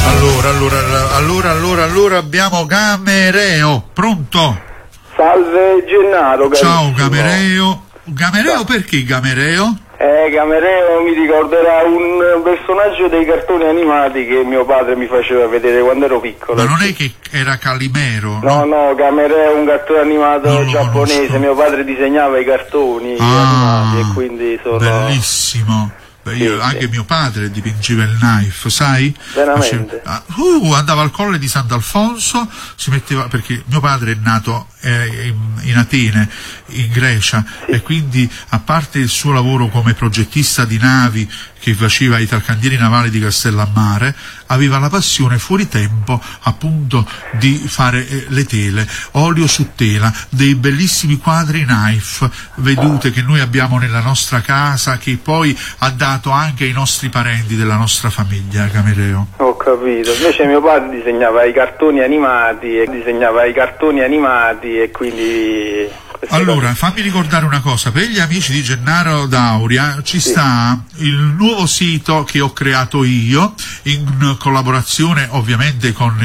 Allora abbiamo Gamereo, pronto? Salve Gennaro, carissimo. Ciao Gamereo, perché Gamereo? Gamereo mi ricorderà un personaggio dei cartoni animati che mio padre mi faceva vedere quando ero piccolo. Ma non è che era Calimero? No, Gamereo è un cartone animato giapponese, conosco. Mio padre disegnava i cartoni animati e quindi sono... Bellissimo. Io, anche mio padre dipingeva il knife, sai? Veramente? Andava al Colle di Sant'Alfonso, si metteva, perché mio padre è nato in Atene, in Grecia, e quindi a parte il suo lavoro come progettista di navi che faceva i talcandieri navali di Castellammare, aveva la passione fuori tempo appunto di fare le tele, olio su tela, dei bellissimi quadri knife vedute che noi abbiamo nella nostra casa, che poi ha dato anche ai nostri parenti della nostra famiglia, Gamereo. Ho capito, invece mio padre disegnava i cartoni animati e quindi... Allora, fammi ricordare una cosa, per gli amici di Gennaro D'Auria ci sta il nuovo sito che ho creato io, in collaborazione ovviamente con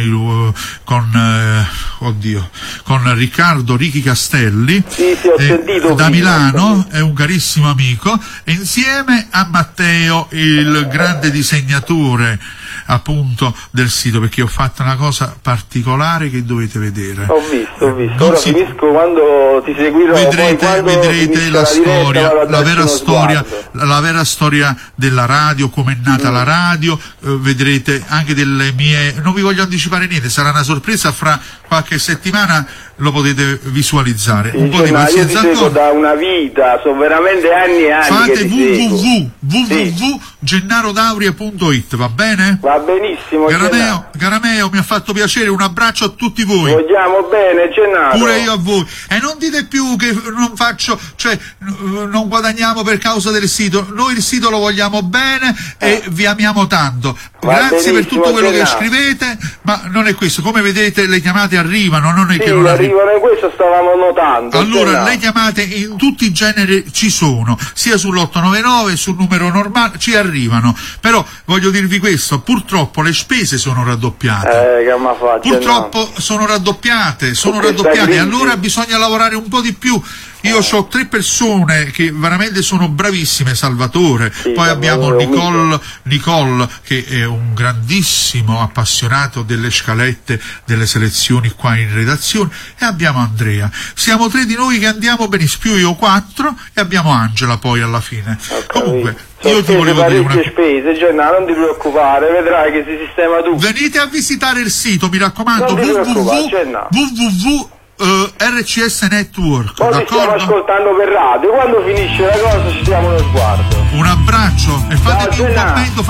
Riccardo Ricky Castelli, ho sentito da Milano, è un carissimo amico, e insieme a Matteo, il grande disegnatore appunto del sito, perché ho fatto una cosa particolare che dovete vedere. Ho visto. Ora finisco quando ti seguirò. Vedrete la storia, la vera storia della radio, come è nata la radio, vedrete anche delle mie, non vi voglio anticipare niente, sarà una sorpresa, fra qualche settimana lo potete visualizzare. Un po' di io ti seguo da una vita, sono veramente anni e anni. Fate www.gennarodauria.it, va bene? Va benissimo. Garameo, mi ha fatto piacere, un abbraccio a tutti voi. Vogliamo bene, Gennaro. Pure io a voi. E non dite più che non faccio, cioè non guadagniamo per causa del sito. Noi il sito lo vogliamo bene e vi amiamo tanto. Grazie per tutto quello che scrivete, ma non è questo. Come vedete le chiamate arrivano, non è che non arrivano, e questo stavamo notando. Allora, le chiamate in tutti i generi ci sono, sia sull'899, sul numero normale, ci arrivano. Però voglio dirvi questo, purtroppo le spese sono raddoppiate. Purtroppo sono raddoppiate, allora bisogna lavorare un po' di più. Io ho 3 persone che veramente sono bravissime, Salvatore, poi abbiamo Nicole che è un grandissimo appassionato delle scalette, delle selezioni qua in redazione, e abbiamo Andrea. Siamo 3 di noi che andiamo benissimo, più io 4, e abbiamo Angela poi alla fine. Comunque io ti volevo dire una spese, Gennaro, non ti preoccupare, vedrai che si sistema tutto. Venite a visitare il sito, mi raccomando, RCS Network. Poi ci stiamo ascoltando per radio, quando finisce la cosa ci diamo uno sguardo. Un abbraccio e fatevi un commento.